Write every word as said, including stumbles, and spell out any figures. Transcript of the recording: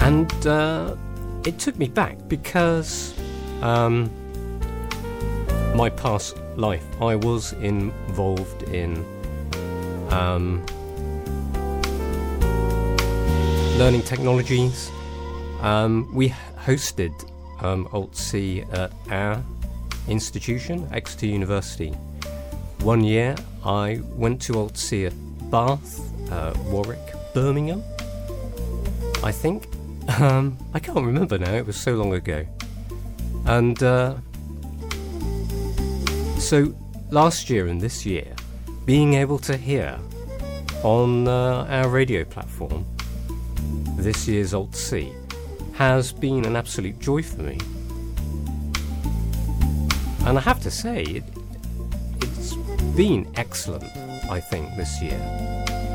And uh, it took me back because um, my past life, I was involved in um, learning technologies. Um, we hosted um, Alt-C at our institution, Exeter University. One year I went to Alt-C at Bath, uh, Warwick, Birmingham, I think. Um, I can't remember now, it was so long ago. And uh, so last year and this year, being able to hear on uh, our radio platform this year's Alt-C has been an absolute joy for me. And I have to say, it, it's been excellent, I think, this year.